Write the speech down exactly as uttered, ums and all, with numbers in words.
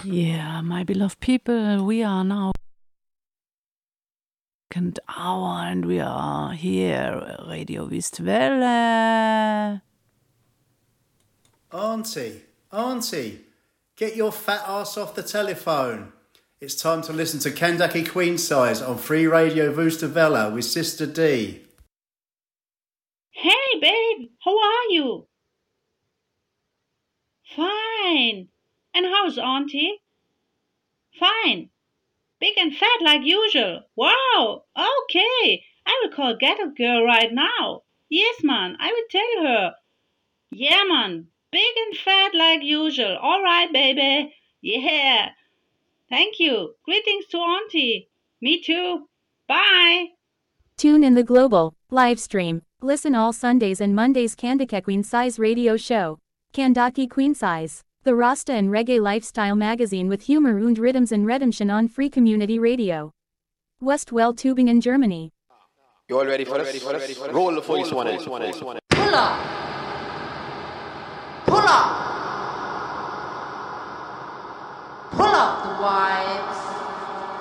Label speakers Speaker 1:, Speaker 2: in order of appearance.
Speaker 1: Yeah, my beloved people, we are now second hour and we are here, Radio Westwelle.
Speaker 2: Auntie, Auntie, get your fat ass off the telephone. It's time to listen to Kandaki Queen Size on Free Radio Westwelle with Sister D.
Speaker 3: Hey, babe, how are you? Fine. And how's Auntie? Fine. Big and fat like usual. Wow. Okay. I will call Ghetto Girl right now. Yes, man. I will tell her. Yeah, man. Big and fat like usual. All right, baby. Yeah. Thank you. Greetings to Auntie. Me too. Bye.
Speaker 4: Tune in the global live stream. Listen all Sundays and Mondays Kandaki Queen Size radio show. Kandaki Queen Size. The Rasta and Reggae lifestyle magazine with humor und rhythms and redemption on Free Community Radio. Westwelle Tübingen, Germany.
Speaker 5: You all ready for this? Roll the voice one is.
Speaker 6: Pull up. Pull up. Pull up the wire.